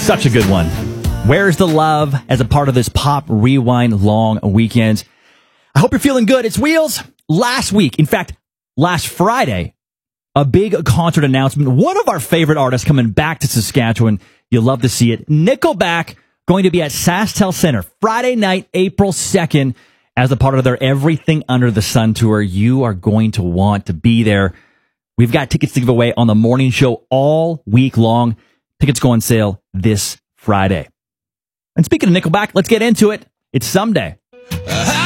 Such a good one. Where's the Love as a part of this Pop Rewind long weekend. I hope you're feeling good. It's Wheels. Last week, in fact, last Friday, a big concert announcement. One of our favorite artists coming back to Saskatchewan. You'll love to see it. Nickelback going to be at SaskTel Center Friday night, April 2nd, as a part of their Everything Under the Sun tour. You are going to want to be there. We've got tickets to give away on the morning show all week long. Tickets go on sale this Friday. And speaking of Nickelback, let's get into it. It's Someday.